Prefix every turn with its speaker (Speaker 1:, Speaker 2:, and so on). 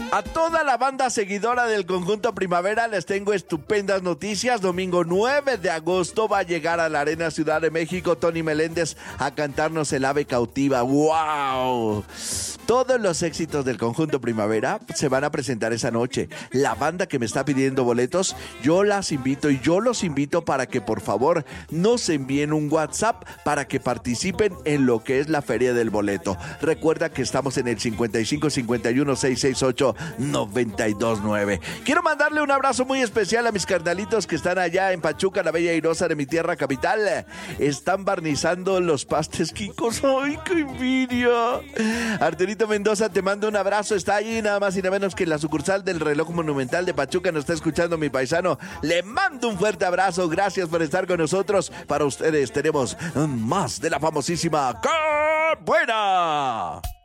Speaker 1: A toda la banda seguidora del Conjunto Primavera les tengo estupendas noticias. Domingo 9 de agosto va a llegar a la Arena Ciudad de México Tony Meléndez a cantarnos El Ave Cautiva. ¡Wow! Todos los éxitos del Conjunto Primavera se van a presentar esa noche. La banda que me está pidiendo boletos, yo las invito y yo los invito para que por favor nos envíen un WhatsApp para que participen en lo que es la Feria del Boleto. Recuerda que estamos en el 55 51 668 929. Quiero mandarle un abrazo muy especial a mis carnalitos que están allá en Pachuca, la bella airosa de mi tierra capital. Están barnizando los pastes quicos. ¡Ay, qué envidia! Arturito Mendoza, te mando un abrazo. Está ahí nada más y nada menos que en la sucursal del Reloj Monumental de Pachuca. Nos está escuchando mi paisano. Le mando un fuerte abrazo. Gracias por estar con nosotros. Para ustedes tenemos más de la famosísima ¡Qué buena!